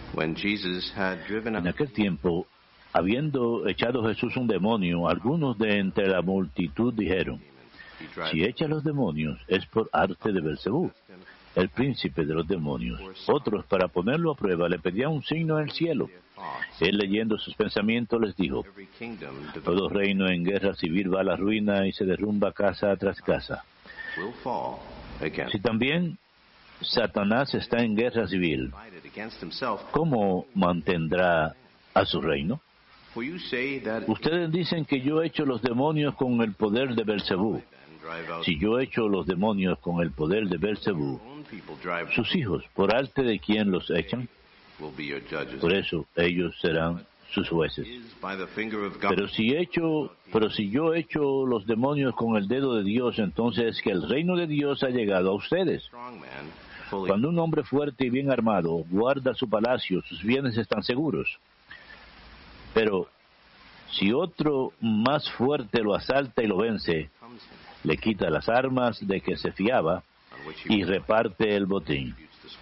En aquel tiempo, habiendo echado Jesús un demonio, algunos de entre la multitud dijeron: si echa los demonios es por arte de Beelzebú, el príncipe de los demonios. Otros, para ponerlo a prueba, le pedían un signo en el cielo. Él, leyendo sus pensamientos, les dijo: todo reino en guerra civil va a la ruina y se derrumba casa tras casa. Si también Satanás está en guerra civil, ¿cómo mantendrá a su reino? Ustedes dicen que yo echo los demonios con el poder de Beelzebú. Si yo echo los demonios con el poder de Beelzebú, sus hijos, ¿por arte de quién los echan? Por eso ellos serán sus jueces. Pero si yo echo los demonios con el dedo de Dios, entonces es que el reino de Dios ha llegado a ustedes. Cuando un hombre fuerte y bien armado guarda su palacio, sus bienes están seguros. Pero si otro más fuerte lo asalta y lo vence, le quita las armas de que se fiaba y reparte el botín.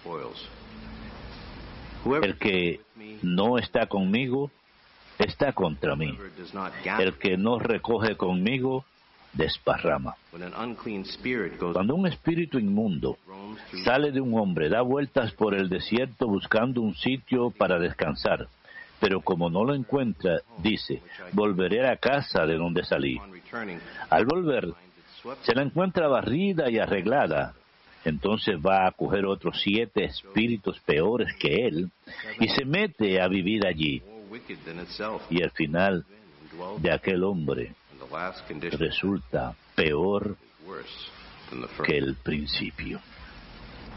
El que no está conmigo está contra mí. El que no recoge conmigo desparrama. Cuando un espíritu inmundo sale de un hombre, da vueltas por el desierto buscando un sitio para descansar. Pero como no lo encuentra, dice: volveré a casa de donde salí. Al volver, se la encuentra barrida y arreglada. Entonces va a coger otros 7 espíritus peores que él y se mete a vivir allí. Y el final de aquel hombre resulta peor que el principio.